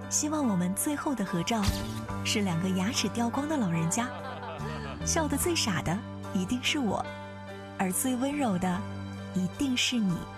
希望我们最后的合照是2个牙齿掉光的老人家，笑得最傻的一定是我，而最温柔的一定是你。